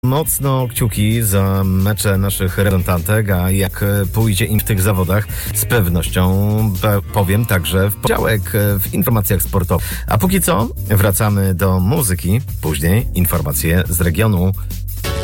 Mocno kciuki za mecze naszych reprezentantek, a jak pójdzie im w tych zawodach, z pewnością powiem także w poniedziałek w informacjach sportowych. A póki co wracamy do muzyki, później informacje z regionu.